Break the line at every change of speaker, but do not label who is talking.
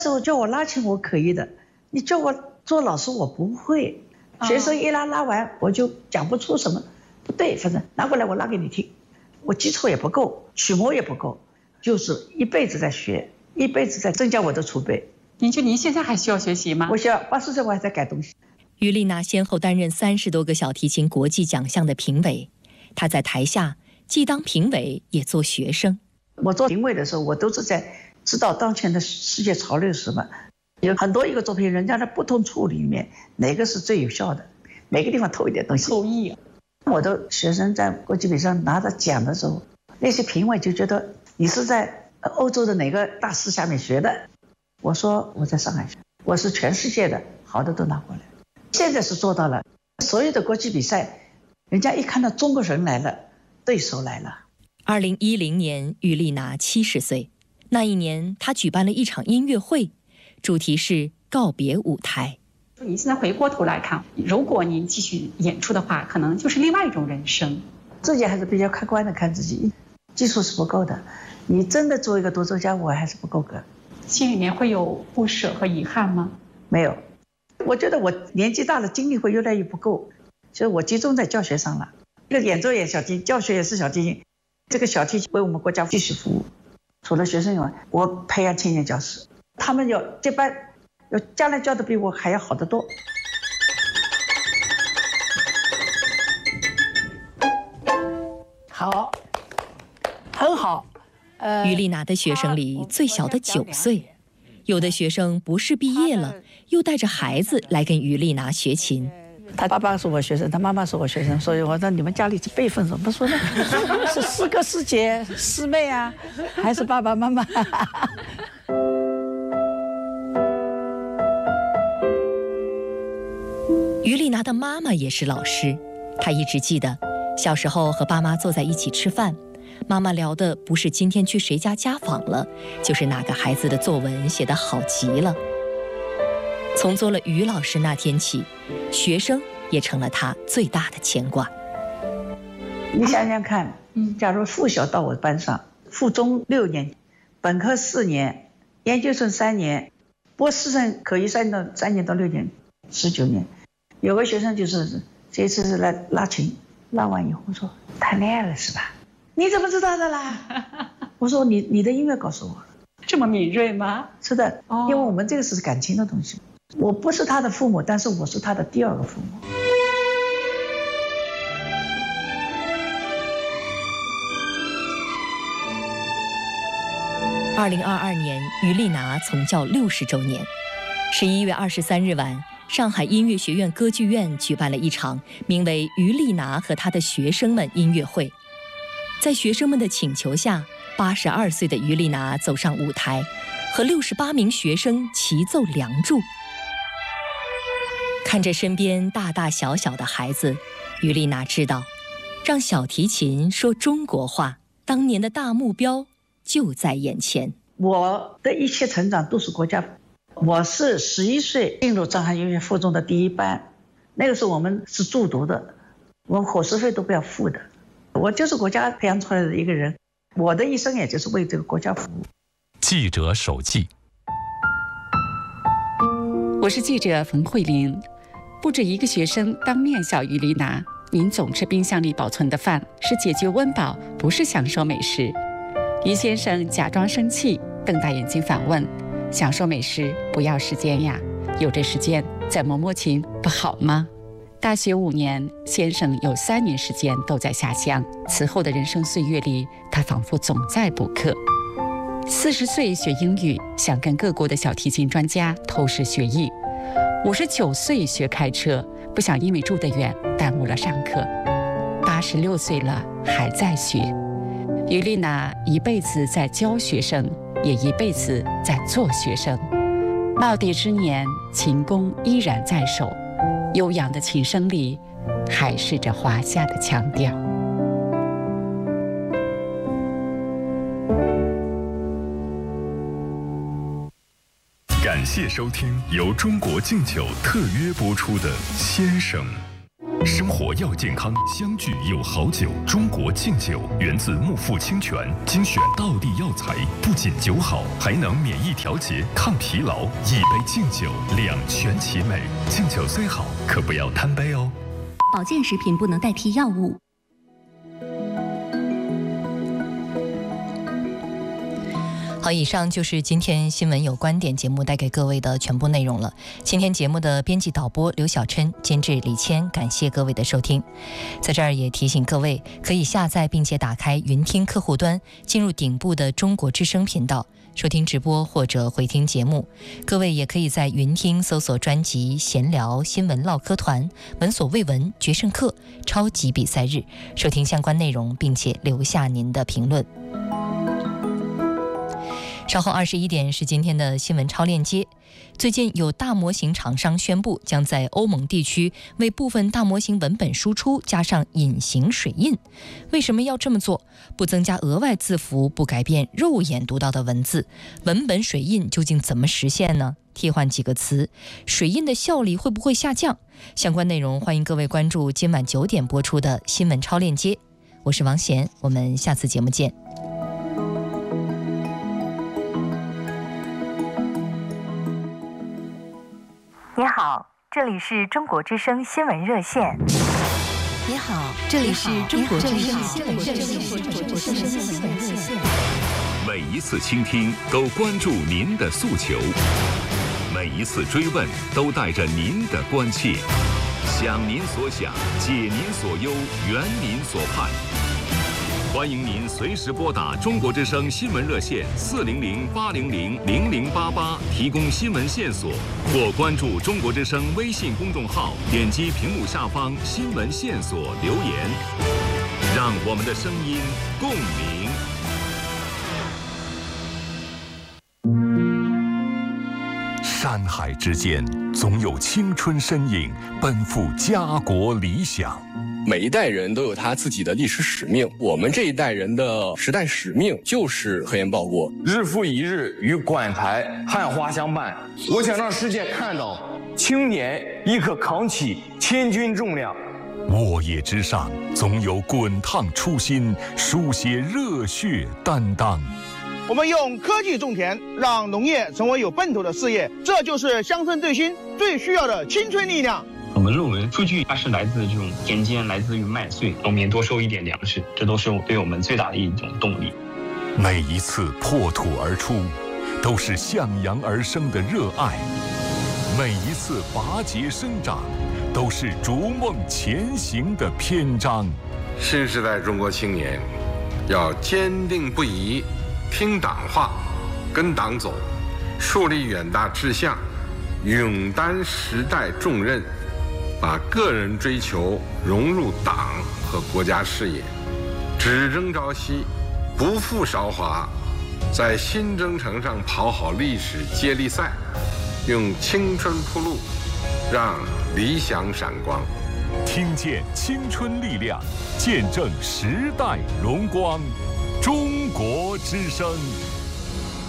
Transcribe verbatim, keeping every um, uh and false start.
我叫我拉琴我可以的，你叫我做老师我不会。学生一拉拉完我就讲不出什么不对，反正拿过来我拉给你听。我基础也不够，曲目也不够，就是一辈子在学，一辈子在增加我的储备。
您觉得您现在还需要学习吗？
我需要，八十岁我还在改东西。
于丽娜先后担任三十多个小提琴国际奖项的评委，她在台下既当评委也做学生。
我做评委的时候，我都是在知道当前的世界潮流是什么，有很多一个作品，人家的不同处理里面哪个是最有效的，每个地方偷一点东西。
偷艺。
我的学生在国际比赛拿着奖的时候，那些评委就觉得你是在欧洲的哪个大师下面学的。我说我在上海学，我是全世界的好的都拿过来。现在是做到了，所有的国际比赛，人家一看到中国人来了，对手来了。
二零一零年，于丽娜七十岁，那一年她举办了一场音乐会，主题是告别舞台。
您现在回过头来看，如果您继续演出的话，可能就是另外一种人生。
自己还是比较客观的看自己，技术是不够的。你真的做一个独奏家，我还是不够格。
心里面会有不舍和遗憾吗？
没有，我觉得我年纪大了，精力会越来越不够，所以我集中在教学上了。这个演奏也小提琴，教学也是小提琴。这个小提琴为我们国家继续服务。除了学生以外，我培养青年教师，他们要这班。要将来教的比我还要好得多。
好，很好。
呃，于丽娜的学生里最小的九岁，有的学生不是毕业了，又带着孩子来跟于丽娜学琴。
他爸爸是我学生，他妈妈是我学生，所以我说你们家里这辈分怎么说呢？是师哥师姐师妹啊，还是爸爸妈妈？
于丽娜的妈妈也是老师，她一直记得小时候和爸妈坐在一起吃饭，妈妈聊的不是今天去谁家家访了，就是哪个孩子的作文写得好极了。从做了于老师那天起，学生也成了她最大的牵挂。
你想想看，假如附小到我班上，附中六年，本科四年，研究生三年，博士生可以三到三年到六年，十九年。有个学生就是这次是来拉琴，拉完以后说谈恋爱了是吧？你怎么知道的啦？我说你你的音乐告诉我了。
这么敏锐吗？
是的，因为我们这个是感情的东西。我不是他的父母，但是我是他的第二个父母。
二零二二年，于丽娜从教六十周年。十一月二十三日晚，上海音乐学院歌剧院举办了一场名为《于丽娜和她的学生们》音乐会。在学生们的请求下，八十二岁的于丽娜走上舞台，和六十八名学生齐奏《梁祝》。看着身边大大小小的孩子，于丽娜知道，让小提琴说中国话，当年的大目标就在眼前。
我的一切成长都是国家。我是十一岁进入上海音乐附中的第一班，那个时候我们是住读的，我们伙食费都不要付的。我就是国家培养出来的一个人，我的一生也就是为这个国家服务。
记者手记。
我是记者冯慧玲。不止一个学生当面笑于丽娜，您总吃冰箱里保存的饭，是解决温饱，不是享受美食。于先生假装生气，瞪大眼睛反问：享受美食不要时间呀，有这时间再摸摸琴不好吗？大学五年，先生有三年时间都在下乡，此后的人生岁月里，他仿佛总在补课。四十岁学英语，想跟各国的小提琴专家偷师学艺。五十九岁学开车，不想因为住得远耽误了上课。八十六岁了还在学。于丽娜一辈子在教学生，也一辈子在做学生。耄耋之年，琴弓依然在手，悠扬的琴声里还是着华夏的腔调。
感谢收听由中国敬酒特约播出的《先生》。 生活要健康，相聚有好酒。中国敬酒源自木富清泉，精选道地药材，不仅酒好，还能免疫调节、抗疲劳。一杯敬酒，两全其美。敬酒虽好，可不要贪杯哦。
保健食品不能代替药物。好，以上就是今天新闻有观点节目带给各位的全部内容了。今天节目的编辑导播刘小琛，监制李谦，感谢各位的收听。在这儿也提醒各位，可以下载并且打开云听客户端，进入顶部的中国之声频道，收听直播或者回听节目。各位也可以在云听搜索专辑闲聊新闻唠嗑团、闻所未闻、决胜课、超级比赛日，收听相关内容，并且留下您的评论。稍后二十一点是今天的新闻超链接。最近有大模型厂商宣布，将在欧盟地区为部分大模型文本输出加上隐形水印。为什么要这么做？不增加额外字符，不改变肉眼读到的文字，文本水印究竟怎么实现呢？替换几个词，水印的效力会不会下降？相关内容欢迎各位关注今晚九点播出的新闻超链接。我是王贤，我们下次节目见。
你好，这里是中国之声新闻热线。
你好，这里是中国之声新闻热线。
每一次倾听都关注您的诉求，每一次追问都带着您的关切，想您所想，解您所忧，圆您所盼。欢迎您随时拨打中国之声新闻热线四零零八零零零零八八提供新闻线索，或关注中国之声微信公众号，点击屏幕下方新闻线索留言，让我们的声音共鸣。
山海之间，总有青春身影奔赴家国理想。
每一代人都有他自己的历史使命，我们这一代人的时代使命就是科研报国，
日复一日与馆台汉花相伴。我想让世界看到青年亦可扛起千钧重量。
沃野之上，总有滚烫初心，书写热血担当。
我们用科技种田，让农业成为有奔头的事业，这就是乡村振兴最需要的青春力量。
我们认为数据它是来自这种田间，来自于麦穗，农民多收一点粮食，这都是对我们最大的一种动力。
每一次破土而出，都是向阳而生的热爱；每一次拔节生长，都是逐梦前行的篇章。
新时代中国青年要坚定不移，听党话，跟党走，树立远大志向，勇担时代重任，把个人追求融入党和国家事业，只争朝夕，不负韶华，在新征程上跑好历史接力赛，用青春铺路，让理想闪光。
听见青春力量，见证时代荣光。中国之声。